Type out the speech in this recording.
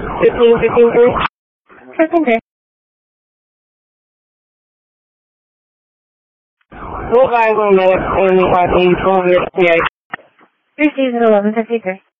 15:53. 15:3. What guys on the 85 84 yeah. Received at 11:53.